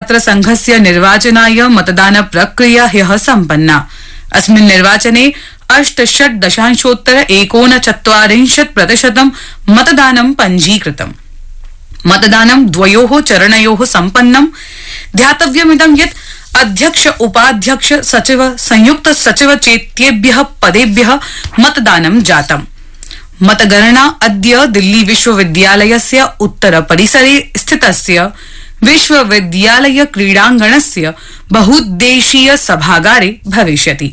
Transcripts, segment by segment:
छात्र संघस्य निर्वाचनाय मतदान प्रक्रिया ह्यः सम्पन्ना। अस्मिन् निर्वाचने 68.39% मतदानं पञ्जीकृतम्। मतदानं द्वयोः चरणयोः सम्पन्नम्। ध्यातव्यमिदं यत् अध्यक्ष उपाध्यक्ष सचिव संयुक्त सचिव चेत्येभ्यः पदेभ्यः मतदानं जातम्। मतगणना अद्य दिल्ली विश्वविद्यालयस्य उत्तर परिसरे स्थितस्य विश्वविद्यालय क्रीडांगणस्य बहुउद्देशीय सभागारे भविष्यति।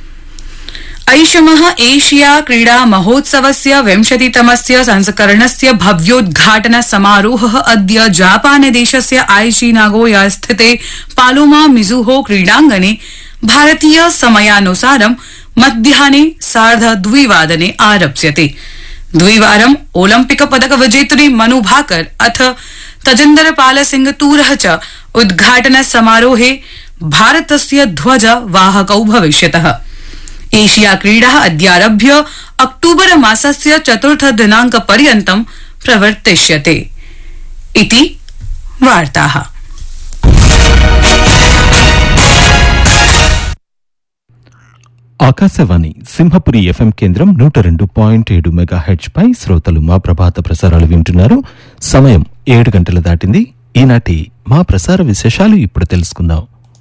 ऐषमः एशिया क्रीडा महोत्सवस्य 20तमस्य संस्करणस्य भव्योद्घाटन समारोहः अद्य जापानदेशस्य आइची नागोया स्थिते पालोमा मिजुहो क्रीडांगणे भारतीय समयानुसारं मध्याह्ने 2:30 आरप्स्यते। द्विवारं ओलंपिक पदक विजेत्री मनु भाकर अथ तजिंदर पाल सिंह तूरः च उद्घाटन समारोहे भारतस्य ध्वज वाहकौ भविष्यतः। एशिया क्रीडाः अद्यारभ्य अक्टूबर मासस्य 4 दिनांकपर्यन्तं प्रवर्तिष्यते। इति वार्ताः। ఆకాశవాణి సింహపురి ఎఫ్ఎం కేంద్రం 102.7 మెగాహెర్ట్జ్ పై శ్రోతలు మా ప్రభాత ప్రసారాలు వింటున్నారు. సమయం 7 గంటలు దాటింది. ఈనాటి మా ప్రసార విశేషాలు ఇప్పుడు తెలుసుకుందాం.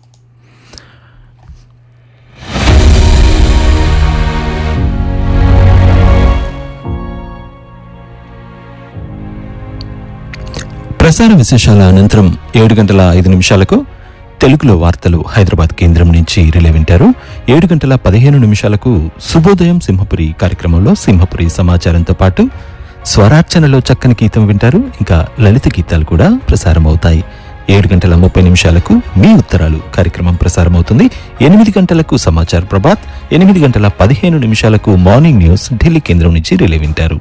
ప్రసార విశేషాల అనంతరం 7:05 తెలుగులో వార్తలు హైదరాబాద్ కేంద్రం నుంచి రిలే వింటారు. 7:15 శుభోదయం సింహపురి కార్యక్రమంలో సింహపురి సమాచారంతో పాటు స్వరార్చనలో చక్కని గీతం వింటారు. ఇంకా లలిత గీతాలు కూడా ప్రసారం అవుతాయి. 7:30 మీ ఉత్తరాలు కార్యక్రమం ప్రసారం అవుతుంది. 8 గంటలకు సమాచార ప్రభాత్, 8:15 మార్నింగ్ న్యూస్ ఢిల్లీ కేంద్రం నుంచి రిలే వింటారు.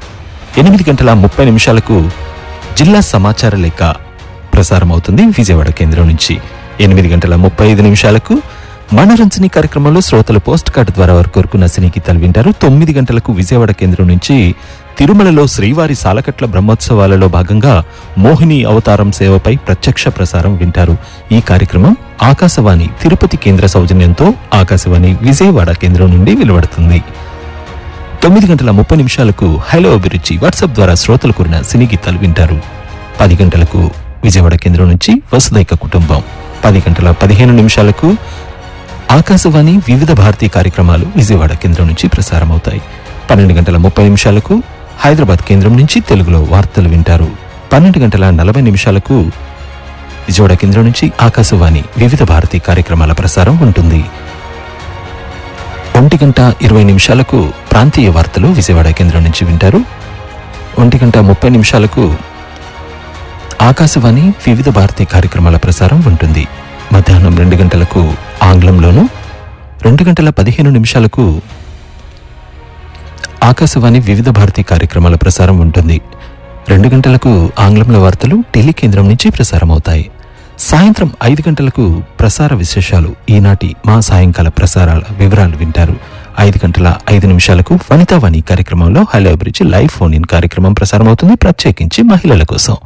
8:30 జిల్లా సమాచార లేఖ ప్రసారం అవుతుంది విజయవాడ కేంద్రం నుంచి. 8:35 మనోరంజని కార్యక్రమంలో శ్రోతలు పోస్ట్ కార్డు ద్వారా వారు కోరుకున్న సినీ గీతాలు వింటారు. 9 గంటలకు విజయవాడ కేంద్రం నుంచి తిరుమలలో శ్రీవారి సాలకట్ల బ్రహ్మోత్సవాలలో భాగంగా మోహిని అవతారం సేవపై ప్రత్యక్ష ప్రసారం వింటారు. ఈ కార్యక్రమం ఆకాశవాణి తిరుపతి కేంద్ర సౌజన్యంతో ఆకాశవాణి విజయవాడ కేంద్రం నుండి వెలువడుతుంది. 9:30 హలో అభిరుచి వాట్సాప్ ద్వారా శ్రోతలు కోరిన సినీ గీతాలు వింటారు. 10 గంటలకు విజయవాడ కేంద్రం నుంచి వసుదైక కుటుంబం. 10:15 ఆకాశవాణి వివిధ భారతీ కార్యక్రమాలు విజయవాడ కేంద్రం నుంచి ప్రసారం అవుతాయి. 12:30 హైదరాబాద్ కేంద్రం నుంచి తెలుగులో వార్తలు వింటారు. 12:40 విజయవాడ కేంద్రం నుంచి ఆకాశవాణి వివిధ భారతీ కార్యక్రమాల ప్రసారం ఉంటుంది. 1:20 ప్రాంతీయ వార్తలు విజయవాడ కేంద్రం నుంచి వింటారు. 1:30 ఆకాశవాణి వివిధ భారతీ కార్యక్రమాల ప్రసారం ఉంటుంది. మధ్యాహ్నం 2 గంటలకు ఆంగ్లంలోను, 2:15 ఆకాశవాణి వివిధ భారతీ కార్యక్రమాల ప్రసారం ఉంటుంది. 2 గంటలకు ఆంగ్లంలో వార్తలు ఢిల్లీ కేంద్రం నుంచి ప్రసారం అవుతాయి. సాయంత్రం 5 గంటలకు ప్రసార విశేషాలు ఈనాటి మా సాయంకాల ప్రసారాల వివరాలు వింటారు. 5:05 వనితావాణి కార్యక్రమంలో హలో అభిరుచి లైవ్ ఫోన్ ఇన్ కార్యక్రమం ప్రసారం అవుతుంది, ప్రత్యేకించి మహిళల కోసం.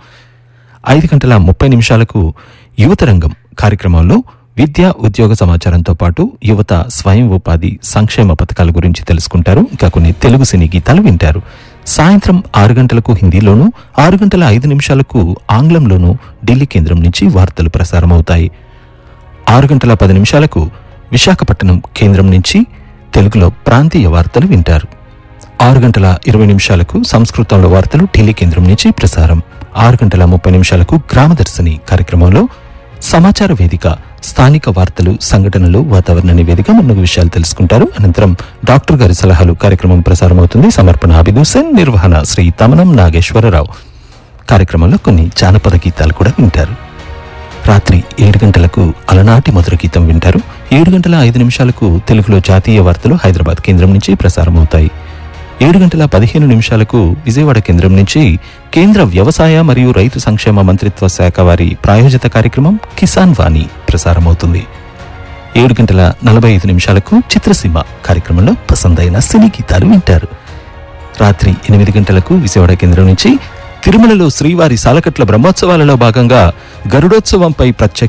5:30 యువత రంగం కార్యక్రమంలో విద్యా ఉద్యోగ సమాచారంతో పాటు యువత స్వయం ఉపాధి సంక్షేమ పథకాల గురించి తెలుసుకుంటారు. ఇంకా కొన్ని తెలుగు సినీ గీతాలు వింటారు. సాయంత్రం 6 గంటలకు హిందీలోను, 6:05 ఆంగ్లంలోను ఢిల్లీ కేంద్రం నుంచి వార్తలు ప్రసారం అవుతాయి. 6:10 విశాఖపట్నం కేంద్రం నుంచి తెలుగులో ప్రాంతీయ వార్తలు వింటారు. 6:20 సంస్కృతంలో వార్తలు ఢిల్లీ కేంద్రం నుంచి ప్రసారం. 6:30 గ్రామదర్శిని కార్యక్రమంలో సమాచార వేదిక స్థానిక వార్తలు సంఘటనలు వాతావరణ నివేదిక మున్నగు విషయాలు తెలుసుకుంటారు. అనంతరం డాక్టర్ గారి సలహాలు కార్యక్రమం ప్రసారం అవుతుంది. సమర్పణ హాబీద్ హుసేన్, నిర్వహణ శ్రీ తమనం నాగేశ్వరరావు. కార్యక్రమంలో కొన్ని జానపద గీతాలు కూడా వింటారు. రాత్రి 7 గంటలకు అలనాటి మధుర గీతం వింటారు. 7:05 తెలుగులో జాతీయ వార్తలు హైదరాబాద్ కేంద్రం నుంచి ప్రసారం అవుతాయి. 7:15 విజయవాడ కేంద్రం నుంచి కేంద్ర వ్యవసాయ మరియు రైతు సంక్షేమ మంత్రిత్వ శాఖ వారి ప్రాయోజిత కార్యక్రమం కిసాన్ వాణి ప్రసారం అవుతుంది. 7:45 చిత్రసీమ కార్యక్రమంలో పసందైన సినీ గీతాలు వింటారు. రాత్రి 8 గంటలకు విజయవాడ కేంద్రం నుంచి తిరుమలలో శ్రీవారి సాలకట్ల బ్రహ్మోత్సవాలలో భాగంగా గరుడోత్సవంపై ప్రత్యేక